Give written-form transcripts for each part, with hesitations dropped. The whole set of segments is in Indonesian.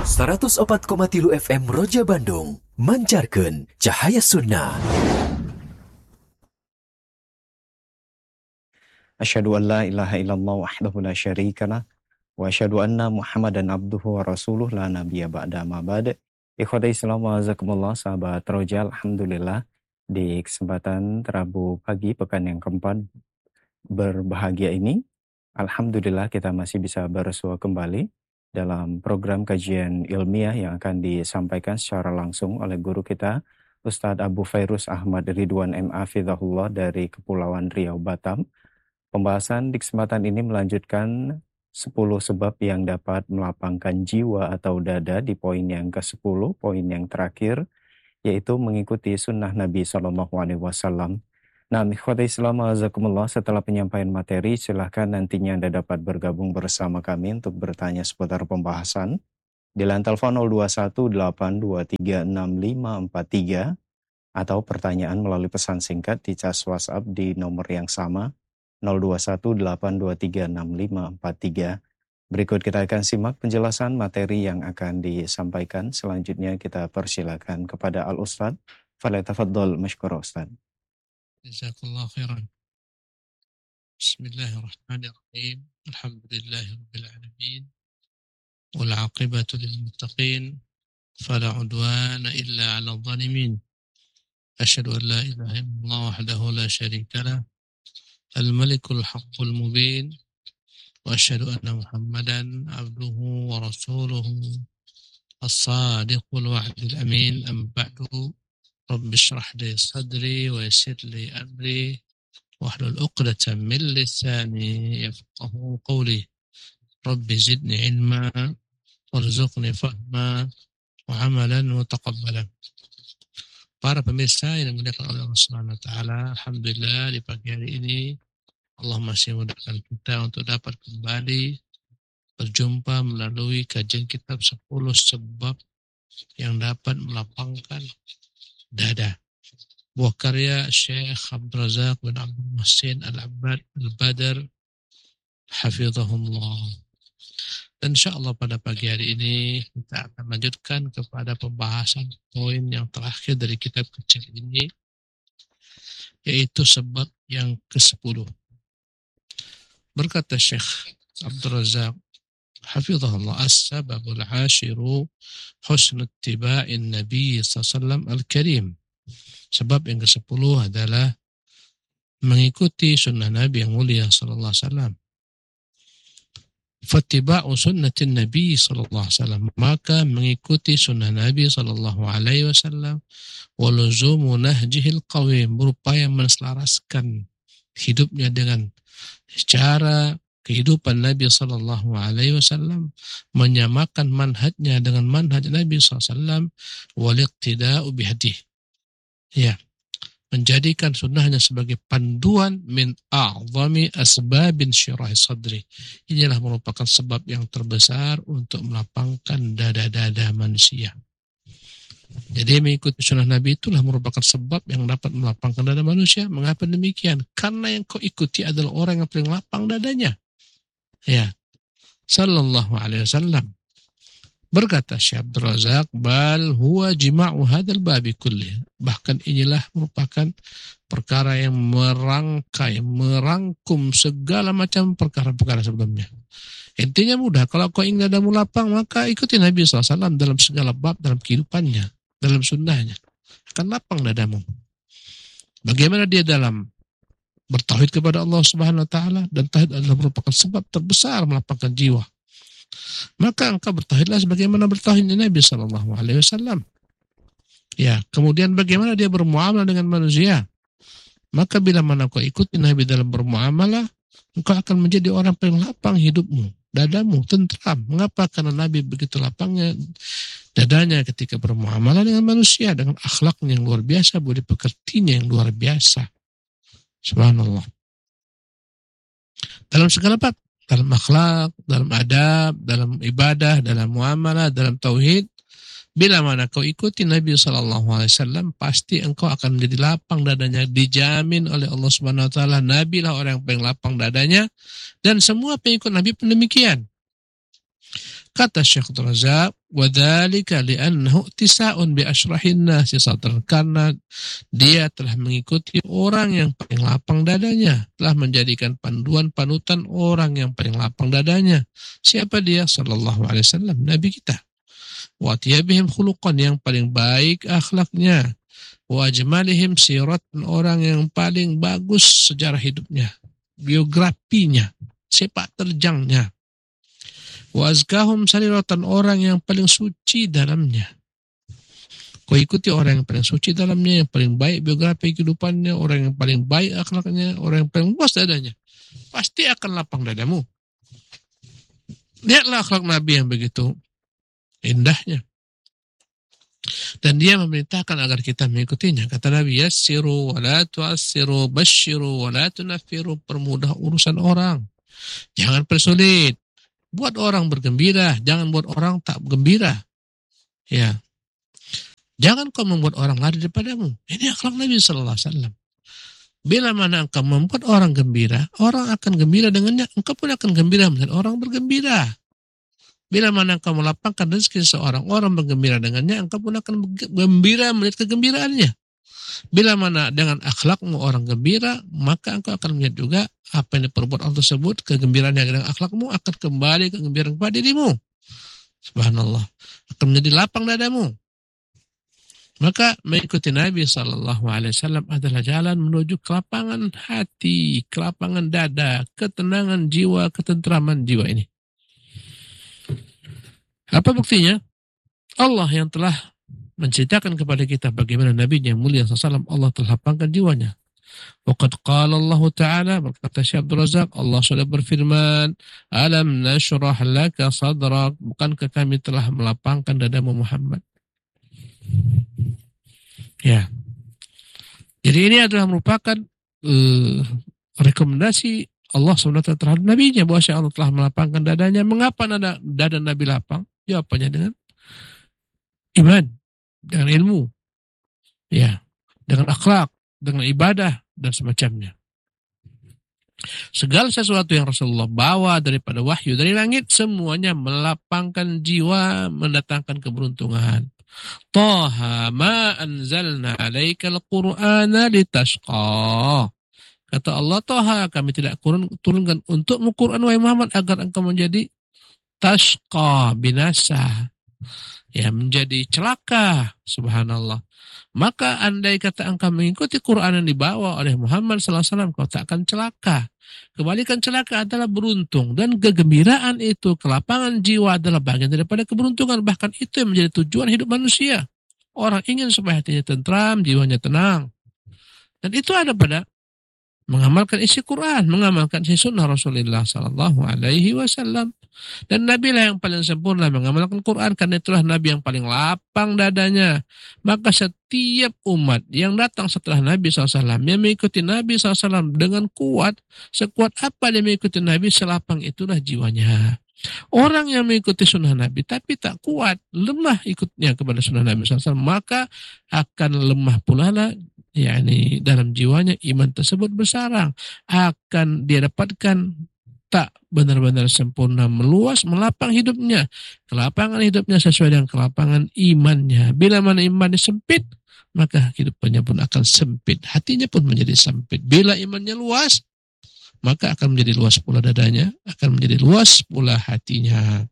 104,3 FM Roja Bandung mancarkeun cahaya sunnah. Asyhadu an la ilaha illallah wahdahu la syarikalah wa asyhadu anna Muhammadan abduhu wa rasuluh la nabiyya ba'da ma ba'd. Ikhwatai Islam wa jazakumullah, sahabat Roja, alhamdulillah di kesempatan Rabu pagi pekan yang keempat berbahagia ini, alhamdulillah kita masih bisa bersua kembali dalam program kajian ilmiah yang akan disampaikan secara langsung oleh guru kita Ustadz Abu Fairuz Ahmad Ridwan MA Fidhahullah dari Kepulauan Riau, Batam. Pembahasan di kesempatan ini melanjutkan 10 sebab yang dapat melapangkan jiwa atau dada di poin yang ke-10, poin yang terakhir, yaitu mengikuti sunnah Nabi SAW. Nah, ikhwati Islam azakumullah, setelah penyampaian materi, silahkan nantinya Anda dapat bergabung bersama kami untuk bertanya seputar pembahasan di line telepon 0218236543 atau pertanyaan melalui pesan singkat di cas WhatsApp di nomor yang sama 0218236543. Berikut kita akan simak penjelasan materi yang akan disampaikan. Selanjutnya kita persilakan kepada Al-Ustadz. Falyatafaddal mashkura Ustadz. Jazakallahu khairan. Bismillahirrahmanirrahim. Alhamdulillahirabbil alamin. Wal 'aqibatu lil muttaqin. Fala 'udwana illa 'alal zalimin. Asyhadu an la ilaha illallah wahdahu la syarika lah. Al-Malikul Haqqul Mubin. Wa asyhadu anna Muhammadan abduhu wa rasuluhu as-sadiqul wa'dil amin. Amma ba'du. Rabbi shrah li sadri wa yassir li amri wahlul 'uqdatam min lisani yafqahu qawli. Rabbi zidni ilma warzuqni fahma wa amalan mutaqabbalan. Para pemirsa yang dimuliakan oleh Allah Subhanahu wa taala, alhamdulillah di pagi hari ini Allah masih memudahkan kita untuk dapat kembali berjumpa melalui kajian kitab 10 sebab yang dapat melapangkan dada. Buah karya Syekh Abdul Razak bin Abdul Muhsin Al-Abbad Al-Badr hafizahullah. Dan insyaAllah pada pagi hari ini kita akan lanjutkan kepada pembahasan poin yang terakhir dari kitab kecil ini, yaitu sebab yang ke-10. Berkata Syekh Abdul Razak hafizahullah, as-sababul 'ashiru husnu ittiba'in Nabi sallallahu al-Karim. Sebab yang ke-10 adalah mengikuti sunnah Nabi yang mulia sallallahu alaihi wasallam. Fattiba'u sunnatin Nabi sallallahu alaihi wasallam, maka mengikuti sunnah Nabi sallallahu alaihi wasallam, wa luzumu nahjihil qawim, berupaya menselaraskan hidupnya dengan cara kehidupan Nabi sallallahu alaihi wasallam, menyamakan manhajnya dengan manhaj Nabi sallallahu alaihi wasallam, wal iqtida'u bihadih. Ya, menjadikan sunnahnya sebagai panduan min a'zami asbabin syirahi sadri. Inilah merupakan sebab yang terbesar untuk melapangkan dada-dada manusia. Jadi mengikuti sunnah Nabi itulah merupakan sebab yang dapat melapangkan dada manusia. Mengapa demikian? Karena yang kau ikuti adalah orang yang paling lapang dadanya. Ya, sallallahu alaihi wasallam. Berkata Syekh Abdul Razak, bal huwa jima'u hadzal babi kulli. Bahkan inilah merupakan perkara yang merangkai, merangkum segala macam perkara-perkara sebelumnya. Intinya mudah, kalau kau ingin dadamu lapang, maka ikuti Nabi SAW dalam segala bab, dalam kehidupannya, dalam sunnahnya. Akan lapang dadamu. Bagaimana dia dalam bertauhid kepada Allah Subhanahu wa taala, dan tauhid adalah merupakan sebab terbesar melapangkan jiwa. Maka engkau bertauhidlah sebagaimana bertauhidnya Nabi sallallahu alaihi wasallam. Ya, kemudian bagaimana dia bermuamalah dengan manusia? Maka bila mana kau ikuti Nabi dalam bermuamalah, engkau akan menjadi orang paling lapang hidupmu, dadamu tentram. Mengapa? Karena Nabi begitu lapangnya dadanya ketika bermuamalah dengan manusia, dengan akhlaknya yang luar biasa, budi pekertinya yang luar biasa. Subhanallah. Dalam segala bab, dalam akhlak, dalam adab, dalam ibadah, dalam muamalah, dalam tauhid, bila mana kau ikuti Nabi SAW, pasti engkau akan menjadi lapang dadanya, dijamin oleh Allah Subhanahu Wa Taala. Nabi lah orang yang paling lapang dadanya, dan semua pengikut Nabi pun demikian. Kata Syekh Abdul Razak, Wadzalika li'annahu tisa'un bi asyrahin nasi sadran, karena dia telah mengikuti orang yang paling lapang dadanya, telah menjadikan panduan panutan orang yang paling lapang dadanya. Siapa dia? Sallallahu alaihi wasallam, Nabi kita. Wa tiyabihim khuluqan, yang paling baik akhlaknya. Wa ajmalihim siratan, orang yang paling bagus sejarah hidupnya, biografinya, sepak terjangnya. Wa azkahum sariratan, orang yang paling suci dalamnya. Kau ikuti orang yang paling suci dalamnya, yang paling baik biografi kehidupannya, orang yang paling baik akhlaknya, orang yang paling luas dadanya, pasti akan lapang dadamu. Lihatlah akhlak Nabi yang begitu indahnya. Dan dia memerintahkan agar kita mengikutinya. Kata Nabi, yassiru wa la tu'assiru, basyiru wa la tunaffiru, permudah urusan orang, jangan persulit. Buat orang bergembira, jangan buat orang tak gembira. Ya. Jangan kau membuat orang lari daripadamu. Ini akhlak Nabi sallallahu alaihi wasallam. Bila mana engkau membuat orang gembira, orang akan gembira dengannya, engkau pun akan gembira melihat orang bergembira. Bila mana engkau melapangkan rezeki seorang, orang bergembira dengannya, engkau pun akan gembira melihat kegembiraannya. Bila mana dengan akhlakmu orang gembira, maka engkau akan melihat juga apa yang diperbuat orang tersebut, kegembiraan yang dengan akhlakmu akan kembali kegembiraan kepada dirimu. Subhanallah. Akan menjadi lapang dadamu. Maka mengikuti Nabi SAW adalah jalan menuju kelapangan hati, kelapangan dada, ketenangan jiwa, ketentraman jiwa ini. Apa buktinya? Allah yang telah menceritakan kepada kita bagaimana Nabi yang mulia SAW, Allah telah lapangkan jiwanya. Waqad qala Allah Ta'ala, berkata Syekh Abdul Razak, Allah sudah berfirman, alam nashrah laka sadrak, bukankah kami telah melapangkan dadamu Muhammad. Ya. Jadi ini adalah merupakan rekomendasi Allah SWT terhadap Nabi-Nya, bahwa Allah telah melapangkan dadanya. Mengapa dada Nabi lapang? Jawabannya dengan iman, dengan ilmu, ya, dengan akhlak, dengan ibadah dan semacamnya. Segala sesuatu yang Rasulullah bawa daripada wahyu dari langit, semuanya melapangkan jiwa, mendatangkan keberuntungan. Taha ma anzalna alaikal qur'ana litashqa. Kata Allah, Taha, kami tidak turunkan untukmu Quran wahai Muhammad agar engkau menjadi tashqa, binasa, ya, menjadi celaka. Subhanallah. Maka andai kata engkau mengikuti Quran yang dibawa oleh Muhammad SAW, kau tak akan celaka. Kebalikan celaka adalah beruntung. Dan kegembiraan itu, kelapangan jiwa adalah bagian daripada keberuntungan. Bahkan itu yang menjadi tujuan hidup manusia. Orang ingin supaya hatinya tentram, jiwanya tenang. Dan itu ada pada mengamalkan isi Quran, mengamalkan isi sunnah Rasulullah SAW. Dan Nabi lah yang paling sempurna mengamalkan Quran, karena itulah Nabi yang paling lapang dadanya. Maka setiap umat yang datang setelah Nabi SAW, yang mengikuti Nabi SAW dengan kuat, sekuat apa dia mengikuti Nabi, selapang itulah jiwanya. Orang yang mengikuti sunnah Nabi tapi tak kuat, lemah ikutnya kepada sunnah Nabi SAW, maka akan lemah pula lah, yakni dalam jiwanya iman tersebut bersarang, akan dia dapatkan tak benar-benar sempurna, meluas, melapang hidupnya. Kelapangan hidupnya sesuai dengan kelapangan imannya. Bila mana imannya sempit, maka hidupnya pun akan sempit, hatinya pun menjadi sempit. Bila imannya luas, maka akan menjadi luas pula dadanya, akan menjadi luas pula hatinya.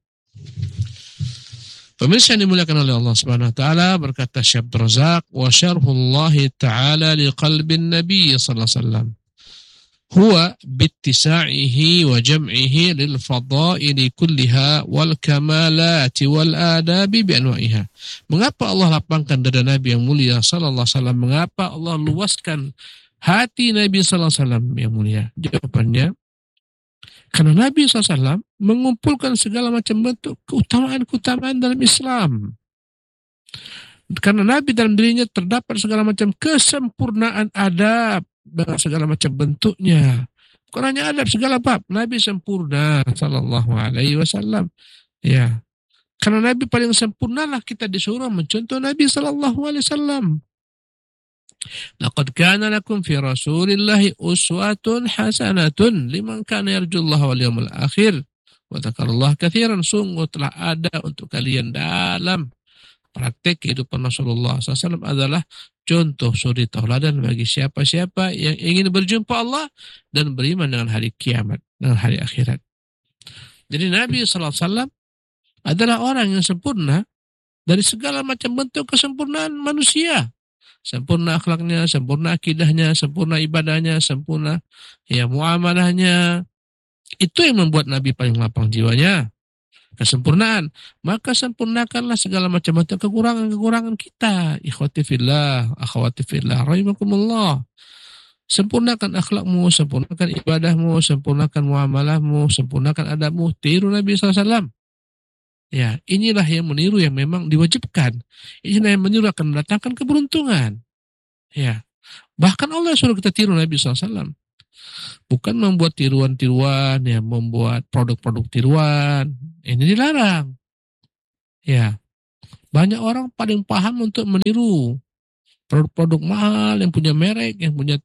Pemirsa yang dimuliakan oleh Allah Subhanahu wa taala, berkata Syekh Abdul Razak, wa syarhullah taala liqalbin nabi sallallahu alaihi wasallam huwa bittisa'ihi wa jam'ihi lil fadaili kulliha wal kamalati wal adabi bi anwa'iha. Mengapa Allah lapangkan dada Nabi yang mulia sallallahu alaihi wasallam? Mengapa Allah luaskan hati Nabi sallallahu alaihi wasallam yang mulia? Jawabannya, karena Nabi SAW mengumpulkan segala macam bentuk keutamaan-keutamaan dalam Islam. Karena Nabi dalam dirinya terdapat segala macam kesempurnaan adab dengan segala macam bentuknya. Bukan hanya adab, segala bab. Nabi sempurna sallallahu alaihi wasallam. Ya. Karena Nabi paling sempurnalah kita disuruh mencontoh Nabi sallallahu alaihi wasallam. Laqad kana lakum fi Rasulillahi uswatun hasanatun liman kana yarjullaha wal yawmal akhir wa dzakarallaha katsiran. Sungguh telah ada untuk kalian dalam praktek kehidupan Rasulullah SAW adalah contoh suri tauladan bagi siapa-siapa yang ingin berjumpa Allah dan beriman dengan hari kiamat, dengan hari akhirat. Jadi Nabi SAW adalah orang yang sempurna dari segala macam bentuk kesempurnaan manusia. Sempurna akhlaknya, sempurna akidahnya, sempurna ibadahnya, sempurna muamalahnya. Itu yang membuat Nabi paling lapang jiwanya. Kesempurnaan. Maka sempurnakanlah segala macam bentuk kekurangan-kekurangan kita. Ikhwati fillah, akhwati fillah, rahimakumullah. Sempurnakan akhlakmu, sempurnakan ibadahmu, sempurnakan muamalahmu, sempurnakan adabmu. Tiru Nabi SAW. Ya, inilah yang meniru yang memang diwajibkan. Inilah yang meniru akan mendatangkan keberuntungan. Ya, bahkan Allah suruh kita tiru Nabi SAW. Bukan membuat tiruan-tiruan, ya, membuat produk-produk tiruan. Ini dilarang. Ya, banyak orang paling paham untuk meniru produk-produk mahal yang punya merek, yang punya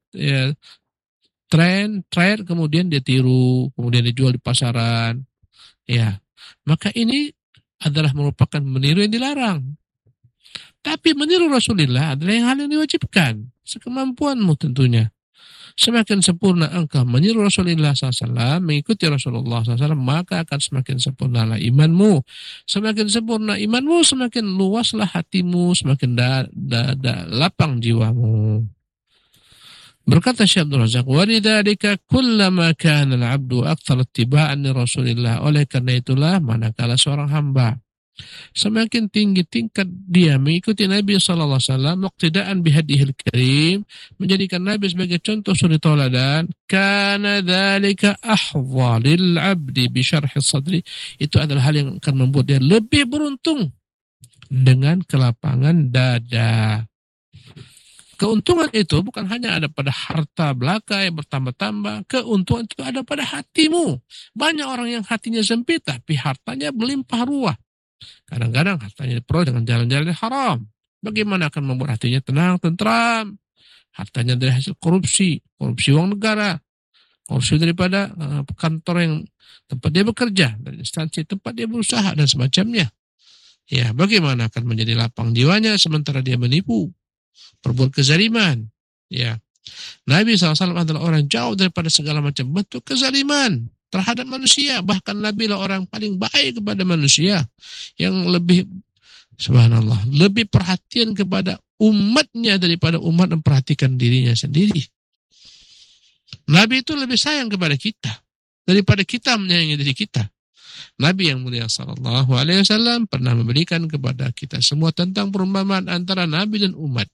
tren, kemudian dia tiru, kemudian dijual di pasaran. Ya, maka ini adalah merupakan meniru yang dilarang. Tapi meniru Rasulullah adalah hal yang diwajibkan. Sekemampuanmu tentunya. Semakin sempurna engkau meniru Rasulullah SAW, mengikuti Rasulullah SAW, maka akan semakin sempurnalah imanmu. Semakin sempurna imanmu, semakin luaslah hatimu, semakin lapang jiwamu. Berkata Syekh Abdul Razak, "Walidzalika kullama kana al-'abdu aktsar ittiba'an li Rasulillah." Oleh karena itulah manakala seorang hamba semakin tinggi tingkat dia mengikuti Nabi sallallahu alaihi wasallam, muqtidaan bihadihil karim, menjadikan Nabi sebagai contoh suri tauladan, kana dzalika ahwa lil 'abdi bi syarhi sadri. Itu adalah hal yang akan membuat dia lebih beruntung dengan kelapangan dada. Keuntungan itu bukan hanya ada pada harta belaka yang bertambah-tambah. Keuntungan itu ada pada hatimu. Banyak orang yang hatinya sempit tapi hartanya melimpah ruah. Kadang-kadang hartanya diperoleh dengan jalan-jalan yang haram. Bagaimana akan membuat hatinya tenang, tentram? Hartanya dari hasil korupsi uang negara, korupsi daripada kantor yang tempat dia bekerja, dari instansi tempat dia berusaha dan semacamnya. Ya, bagaimana akan menjadi lapang jiwanya sementara dia menipu, berbuat kezaliman. Ya, Nabi SAW adalah orang jauh daripada segala macam bentuk kezaliman terhadap manusia. Bahkan Nabi lah orang paling baik kepada manusia, yang lebih, subhanallah, lebih perhatian kepada umatnya daripada umat memperhatikan dirinya sendiri. Nabi itu lebih sayang kepada kita daripada kita menyayangi diri kita. Nabi yang mulia sallallahu alaihi wasallam pernah memberikan kepada kita semua tentang perumpamaan antara Nabi dan umat.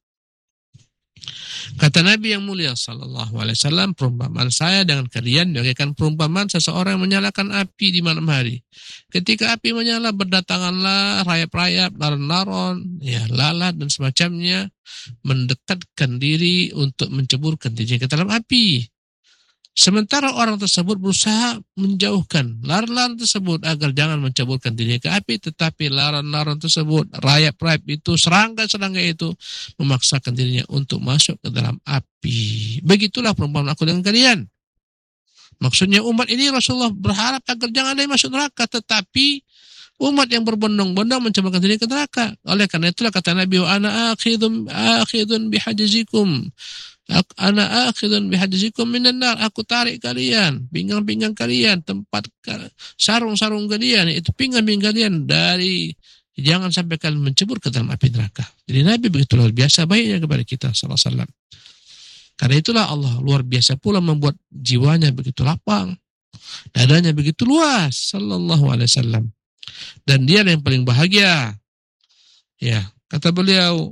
Kata Nabi yang mulia sallallahu alaihi wasallam, perumpamaan saya dengan kalian bagaikan perumpamaan seseorang yang menyalakan api di malam hari. Ketika api menyala, berdatanganlah rayap-rayap, laron-laron, lalat dan semacamnya, mendekatkan diri untuk menceburkan dirinya ke dalam api. Sementara orang tersebut berusaha menjauhkan laran-laran tersebut agar jangan menceburkan dirinya ke api, tetapi laran-laran tersebut, rayap-rayap itu, serangga-serangga itu memaksakan dirinya untuk masuk ke dalam api. Begitulah perumpamaan aku dengan kalian. Maksudnya umat ini Rasulullah berharap agar jangan ada yang masuk neraka, tetapi umat yang berbondong-bondong menceburkan diri ke neraka. Oleh karena itulah kata Nabi, ana akhidun bihajizikum. Ana akhidun bihajizikum minan nar. Aku tarik kalian, pinggang-pinggang kalian, tempat sarung-sarung kalian, itu pinggang-pinggang kalian dari, jangan sampai kalian mencebur ke dalam api neraka. Jadi Nabi begitu luar biasa baiknya kepada kita sallallahu alaihi wasallam. Karena itulah Allah luar biasa pula membuat jiwanya begitu lapang, dadanya begitu luas sallallahu alaihi wasallam. Dan dia yang paling bahagia. Ya, kata beliau,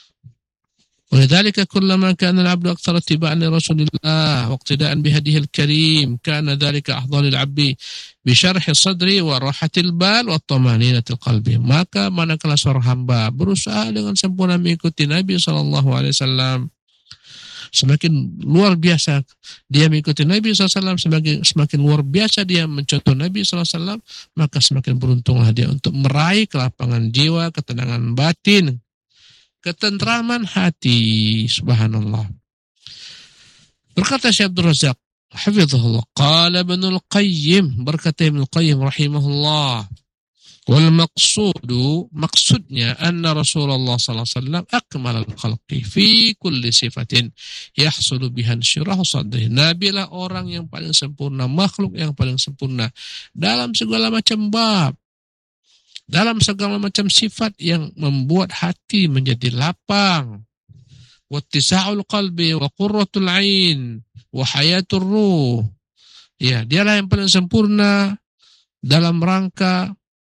ولذلك كلما كان العبد أكثر اتباعا لرسول الله واقتداء بهديه الكريم كان ذلك أفضل العبد بشرح الصدر وراحة البال والطمأنينة القلب. Maka manakala seorang hamba berusaha dengan sempurna mengikuti Nabi SAW, semakin luar biasa dia mengikuti Nabi SAW, semakin luar biasa dia mencontoh Nabi SAW, maka semakin beruntunglah dia untuk meraih kelapangan jiwa, ketenangan batin, ketentraman hati. Subhanallah. Berkata Syekh Abdul Razak, Hafizahullah. Qala Ibnul Qayyim, berkata Ibnul Qayyim rahimahullah, wal maqsudu, maksudnya anna Rasulullah sallallahu alaihi wasallam akmalal khalqi fi kulli sifatin yahsulu biha insyirahu sadri. Nabi lah orang yang paling sempurna, makhluk yang paling sempurna dalam segala macam bab, dalam segala macam sifat yang membuat hati menjadi lapang. Wattisa'ul qalbi wa qurratul ain wa hayatur ruh. Ya, dialah yang paling sempurna dalam rangka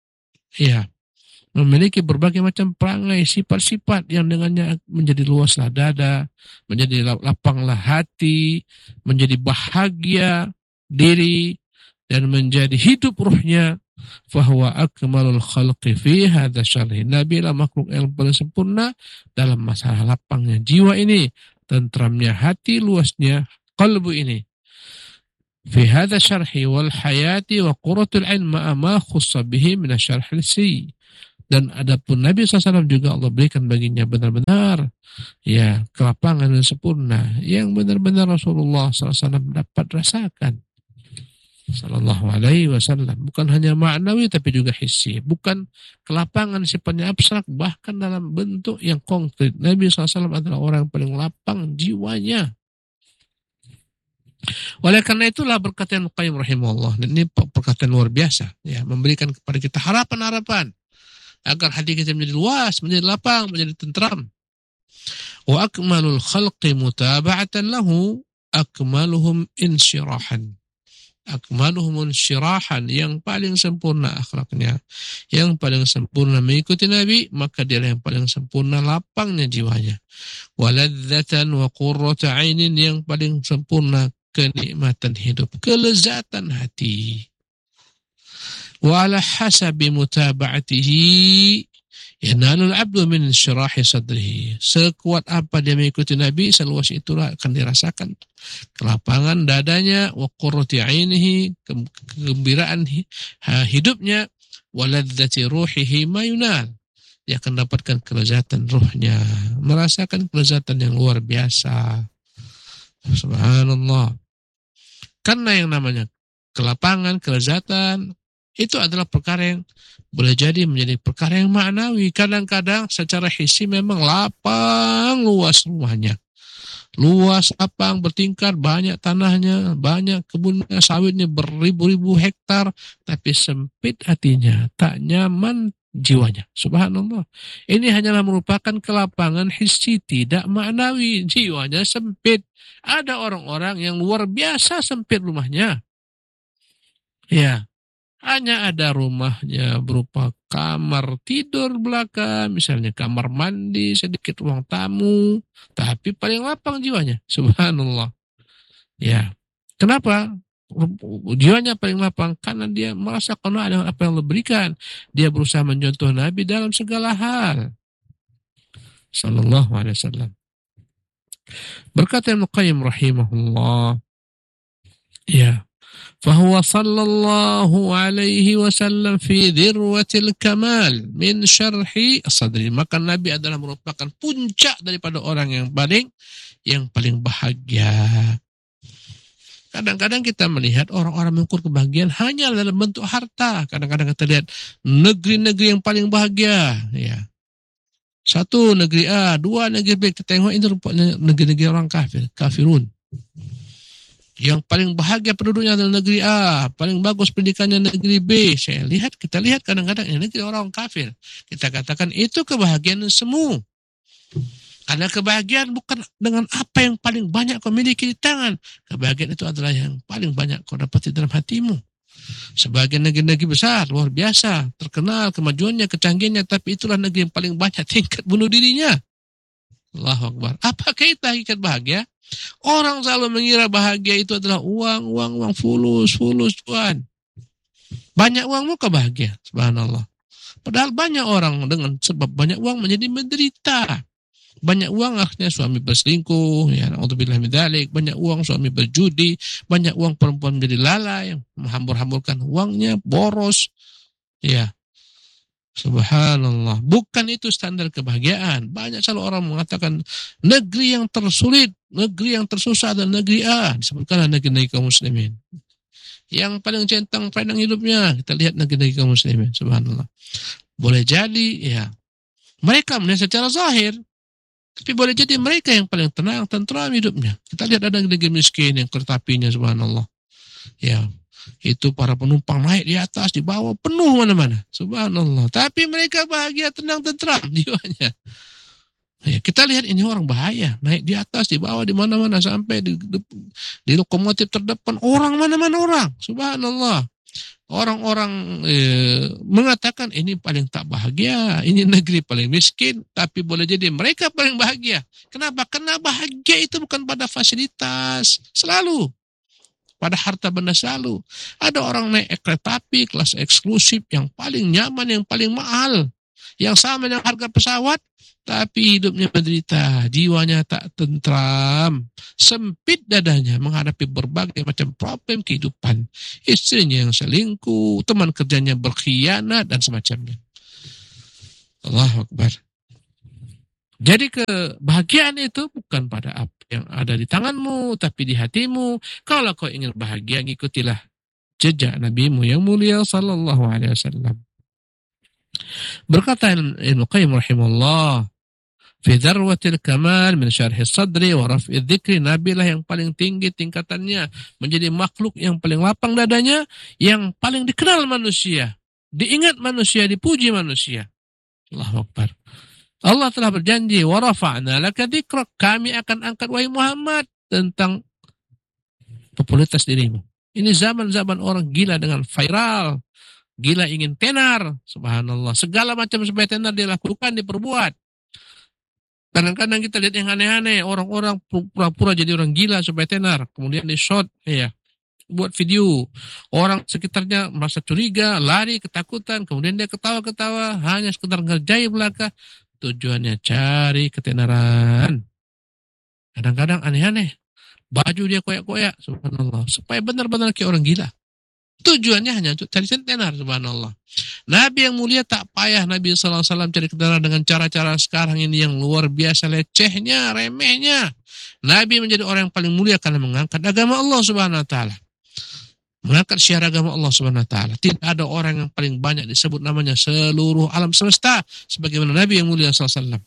memiliki berbagai macam perangai, sifat-sifat yang dengannya menjadi luaslah dada, menjadi lapanglah hati, menjadi bahagia diri, dan menjadi hidup ruhnya. Fahuwa akmalul khalqi fi hadza syarhi. Nabi lah makhluk yang paling sempurna dalam masalah lapangnya jiwa ini, tentramnya hati, luasnya qalbu ini. Fi hadza syarhi wal hayati wa qurratul ain ma khussa bihi min asy-syarh al-si. Dan adapun Nabi SAW juga Allah berikan baginya benar-benar kelapangan dan sempurna yang benar-benar Rasulullah SAW dapat rasakan. Sallallahu alaihi wasallam, bukan hanya maknawi tapi juga hissi, bukan kelapangan sifatnya abstrak, bahkan dalam bentuk yang konkret. Nabi SAW adalah orang yang paling lapang jiwanya. Oleh karena itulah berkata Ibnu Qayyim rahimahullah, dan ini perkataan luar biasa, memberikan kepada kita harapan-harapan agar hati kita menjadi luas, menjadi lapang, menjadi tentram. Wa akmalul khalqi mutaba'atan lahu akmaluhum insyirahan. Akmaluhum insyirahan, yang paling sempurna akhlaknya, yang paling sempurna mengikuti Nabi, maka dia yang paling sempurna lapangnya jiwanya. Waladzatan wa qurrata ainin, yang paling sempurna kenikmatan hidup, kelezatan hati. Wa ala hasabi mutaba'atihi yanalul abdu min insyirahi sadrihi. Sekuat apa dia mengikuti Nabi, seluas itulah akan dirasakan kelapangan dadanya, wa qurrati ainihi, kegembiraan hidupnya, wa ladzati ruhihi ma yunal. Dia akan dapatkan kelezatan ruhnya, merasakan kelezatan yang luar biasa. Subhanallah. Karena yang namanya kelapangan, kelezatan itu adalah perkara yang boleh jadi menjadi perkara yang maknawi. Kadang-kadang secara hissi memang lapang luas rumahnya, luas lapang bertingkat, banyak tanahnya, banyak kebunnya, sawitnya beribu-ribu hektar, tapi sempit hatinya, tak nyaman jiwanya. Subhanallah. Ini hanyalah merupakan kelapangan hissi, tidak maknawi. Jiwanya sempit. Ada orang-orang yang luar biasa sempit rumahnya. Hanya ada rumahnya berupa kamar tidur belakang, misalnya kamar mandi, sedikit ruang tamu, tapi paling lapang jiwanya. Subhanallah. Kenapa? Jiwanya paling lapang karena dia merasa qanaah dengan apa yang Allah berikan. Dia berusaha mencontoh Nabi dalam segala hal. Sallallahu alaihi wasallam. Berkata Ibnu Qayyim rahimahullah, fahuwa sallallahu alaihi wasallam fi dhirwatil kamal min syarhi sadri. Maka Nabi adalah merupakan puncak daripada orang yang paling bahagia. Kadang-kadang kita melihat orang-orang mengukur kebahagiaan hanya dalam bentuk harta. Kadang-kadang kita lihat negeri-negeri yang paling bahagia. Satu negeri A, dua negeri B. Kita tengok ini rupanya negeri-negeri orang kafirun. Yang paling bahagia penduduknya adalah negeri A, paling bagus pendidikannya negeri B. Kita lihat kadang-kadang ini negeri orang kafir. Kita katakan itu kebahagiaan semu. Karena kebahagiaan bukan dengan apa yang paling banyak kau miliki di tangan. Kebahagiaan itu adalah yang paling banyak kau dapati dalam hatimu. Sebagian negeri-negeri besar, luar biasa, terkenal kemajuannya, kecanggihannya, tapi itulah negeri yang paling banyak tingkat bunuh dirinya. Allahu Akbar. Apakah itu hakikat bahagia? Orang selalu mengira bahagia itu adalah uang, fulus, Tuhan. Banyak uangmu kebahagia, subhanallah. Padahal banyak orang dengan sebab banyak uang menjadi menderita. Banyak uang akhirnya suami berselingkuh, na'udzubillah min dzalik. Banyak uang suami berjudi, banyak uang perempuan menjadi lalai, menghambur-hamburkan uangnya, boros. Subhanallah. Bukan itu standar kebahagiaan. Banyak selalu orang mengatakan negeri yang tersulit, negeri yang tersusah adalah negeri A. Disebutkanlah negeri-negeri kaum muslimin. Yang paling centang panjang hidupnya, kita lihat negeri-negeri kaum muslimin. Subhanallah. Boleh jadi, ya, mereka melihat secara zahir, tapi boleh jadi mereka yang paling tenang, tentram hidupnya. Kita lihat ada negeri miskin yang kereta apinya, subhanallah. Ya, itu para penumpang naik di atas, di bawah, penuh mana-mana. Subhanallah. Tapi mereka bahagia, tenang, tentram jiwanya. Ya, kita lihat ini orang bahaya. Naik di atas, di bawah, di mana-mana. Sampai di lokomotif terdepan. Orang mana-mana orang. Subhanallah. Orang-orang mengatakan ini paling tak bahagia. Ini negeri paling miskin. Tapi boleh jadi mereka paling bahagia. Kenapa? Karena bahagia itu bukan pada fasilitas. Selalu. Pada harta benda selalu. Ada orang naik kereta api kelas eksklusif yang paling nyaman, yang paling mahal. Yang sama dengan harga pesawat, tapi hidupnya menderita. Jiwanya tak tentram. Sempit dadanya menghadapi berbagai macam problem kehidupan. Istrinya yang selingkuh, teman kerjanya berkhianat, dan semacamnya. Allahu Akbar. Jadi kebahagiaan itu bukan pada apa yang ada di tanganmu, tapi di hatimu. Kalau kau ingin bahagia, ikutilah jejak Nabi-Mu yang mulia sallallahu alaihi wasallam. Berkata Ibnu Qayyim rahimahullah, fi dzarwatil kamal min syarhi sadri wa raf'i dzikri, Nabi lah yang paling tinggi tingkatannya, menjadi makhluk yang paling lapang dadanya, yang paling dikenal manusia, diingat manusia, dipuji manusia. Allahu Akbar. Allah telah berjanji, wa rafa'na laka dzikrak, kami akan angkat wahai Muhammad tentang popularitas dirimu. Ini zaman-zaman orang gila dengan viral, gila ingin tenar, subhanallah. Segala macam supaya tenar dia lakukan, diperbuat. Kadang-kadang kita lihat yang aneh-aneh, orang-orang pura-pura jadi orang gila supaya tenar, kemudian di shot, ya, buat video. Orang sekitarnya merasa curiga, lari, ketakutan, kemudian dia ketawa-ketawa, hanya sekedar ngerjai belaka. Tujuannya cari ketenaran. Kadang-kadang aneh-aneh. Baju dia koyak-koyak, subhanallah. Supaya benar-benar kayak orang gila. Tujuannya hanya untuk cari tenar, subhanallah. Nabi yang mulia tak payah Nabi SAW cari ketenaran dengan cara-cara sekarang ini yang luar biasa lecehnya, remehnya. Nabi menjadi orang yang paling mulia karena mengangkat agama Allah subhanahu wa ta'ala. Mengangkat syiar agama Allah subhanahu wa ta'ala. Tidak ada orang yang paling banyak disebut namanya seluruh alam semesta sebagaimana Nabi yang mulia SAW.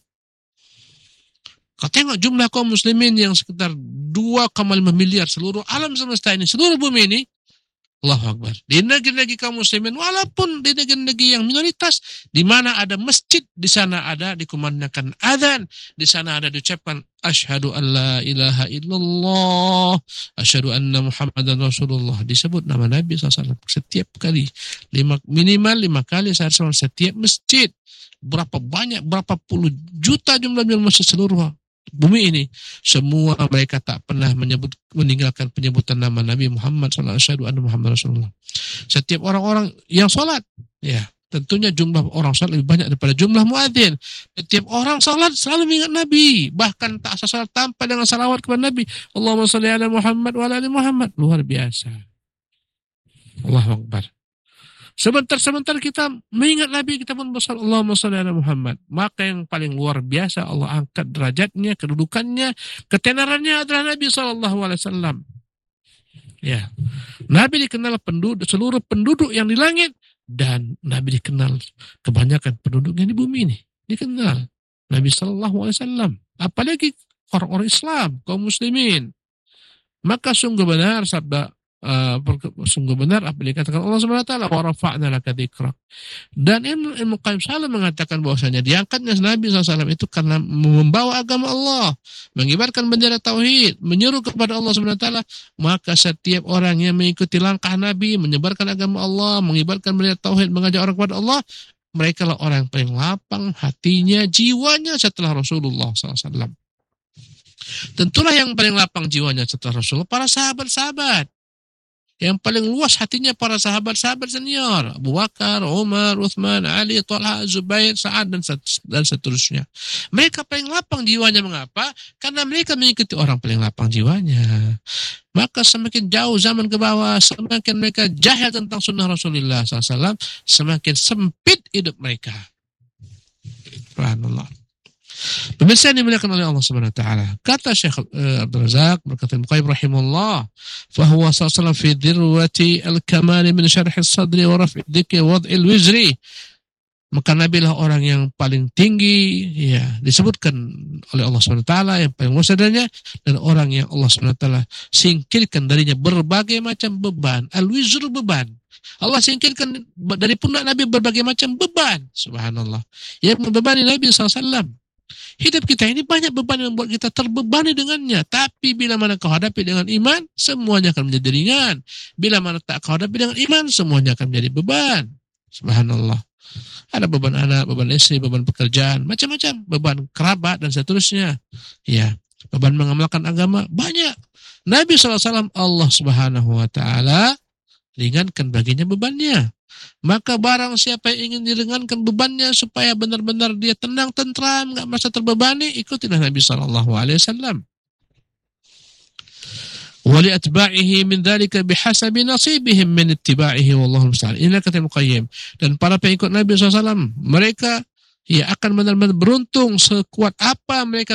Kau tengok jumlah kaum muslimin yang sekitar 2,5 miliar seluruh alam semesta ini, seluruh bumi ini. Allahu Akbar. Di negeri-negeri kaum muslimin, walaupun di negeri-negeri yang minoritas, di mana ada masjid, di sana ada dikumandangkan adzan, di sana ada diucapkan asyhadu an la ilaha illallah, asyhadu anna Muhammadan Rasulullah. Disebut nama Nabi SAW setiap kali, minimal 5 kali setiap masjid. Berapa banyak, berapa puluh juta jumlah masjid seluruh bumi ini, semua mereka tak pernah meninggalkan penyebutan nama Nabi Muhammad sallallahu alaihi wasallam. Setiap orang-orang yang sholat, ya tentunya jumlah orang sholat lebih banyak daripada jumlah muadzin. Setiap orang sholat selalu mengingat Nabi, bahkan tak sholat tanpa dengan salawat kepada Nabi. Allahumma sholli ala Muhammad wa ala ali Muhammad. Luar biasa. Allahu Akbar. Sebentar-sebentar kita mengingat Nabi, kita pun bersalawat Allahumma sholli ala Muhammad. Maka yang paling luar biasa Allah angkat derajatnya, kedudukannya, ketenarannya adalah Nabi SAW. Ya, Nabi dikenal seluruh penduduk yang di langit, dan Nabi dikenal kebanyakan penduduk yang di bumi ini. Dikenal Nabi SAW. Apalagi orang-orang Islam, kaum muslimin. Maka sungguh benar sabda, sungguh benar apa yang dikatakan Allah Subhanahu wa taala, wa rafa'na laka dzikrak. Dan Ibnu Qayyim selalu mengatakan bahwasanya diangkatnya Nabi SAW itu karena membawa agama Allah, mengibarkan bendera tauhid, menyeru kepada Allah Subhanahu wa taala. Maka setiap orang yang mengikuti langkah Nabi, menyebarkan agama Allah, mengibarkan bendera tauhid, mengajak orang kepada Allah, mereka lah orang yang paling lapang hatinya, jiwanya setelah Rasulullah SAW. Tentulah yang paling lapang jiwanya setelah Rasulullah para sahabat-sahabat. Yang paling luas hatinya para sahabat-sahabat senior, Abu Bakar, Umar, Uthman, Ali, Talha, Zubair, Sa'ad, dan seterusnya. Mereka paling lapang jiwanya. Mengapa? Karena mereka mengikuti orang paling lapang jiwanya. Maka semakin jauh zaman ke bawah, semakin mereka jahil tentang sunnah Rasulullah SAW, semakin sempit hidup mereka. Subhanallah. Pemirsa yang dimuliakan oleh Allah Subhanahu wa taala. Kata Syekh Abdul Razak berkata Al-Qayyim rahimahullah, "Fa huwa sallallahu fi dirwati al-kamal min syarh as-sadri wa raf'i dzikri wa wad'il wizri." Maka Nabi lah orang yang paling tinggi, ya, disebutkan oleh Allah Subhanahu wa taala, yang paling luas adanya, dan orang yang Allah Subhanahu wa taala singkirkan darinya berbagai macam beban, al-wizru beban. Allah singkirkan dari pundak Nabi berbagai macam beban. Subhanallah. Yang membebani Nabi SAW. Hidup kita ini banyak beban yang membuat kita terbebani dengannya. Tapi bila mana kau hadapi dengan iman, semuanya akan menjadi ringan. Bila mana tak kau hadapi dengan iman, semuanya akan menjadi beban. Subhanallah. Ada beban anak, beban istri, beban pekerjaan, macam-macam. Beban kerabat dan seterusnya. Ya, beban mengamalkan agama, banyak. Nabi SAW, Allah Subhanahu wa ta'ala ringankan baginya bebannya. Maka barang siapa yang ingin diringankan bebannya supaya benar-benar dia tenang, tentram, enggak merasa terbebani, ikutilah Nabi SAW. Wali atba'ihi min dzalika bihasabi nasibihim min ittiba'ihi wallahu musta'an. Inilah kata Al-Qayyim. Dan para pengikut Nabi SAW, mereka akan benar-benar beruntung sekuat apa mereka